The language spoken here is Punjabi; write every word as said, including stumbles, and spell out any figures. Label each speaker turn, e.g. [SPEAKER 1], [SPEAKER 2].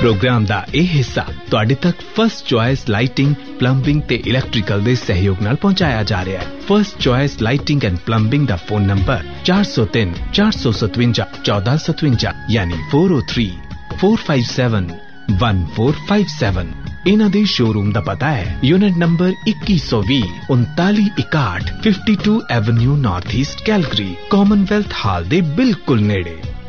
[SPEAKER 1] प्रोग्राम दा ਇਹ ਹਿੱਸਾ ਤੁਹਾਡੇ ਤੱਕ ਫਸਟ ਚੁਆਇਸ ਲਾਈਟਿੰਗ ਪਲੰਬਿੰਗ ਤੇ ਇਲੈਕਟ੍ਰੀਕਲ ਦੇ ਸਹਿਯੋਗ ਨਾਲ ਪਹੁੰਚਾਇਆ ਜਾ ਰਿਹਾ ਹੈ। First choice lighting and plumbing the phone number ਚਾਰ ਸੌ ਤਿੰਨ ਚਾਰ ਸੌ ਸਤਵੰਜਾ ਚੌਦਾਂ ਸਤਵੰਜਾ ਯਾਨੀ ਚਾਰ ਸੌ ਤਿੰਨ ਚਾਰ ਪੰਜ ਸੱਤ ਇੱਕ ਚਾਰ ਪੰਜ ਸੱਤ। ਇਹਨਾਂ ਦੇ ਸ਼ੋਰੂਮ ਦਾ ਪਤਾ ਹੈ ਯੂਨਿਟ ਨੰਬਰ ਇੱਕੀ ਸੌ ਵੀਹ ਉਨਤਾਲੀ ਇਕਾਹਠ ਬਾवन avenue north East Calgary, Commonwealth ਹਾਲ ਦੇ ਬਿਲਕੁਲ ਨੇੜੇ।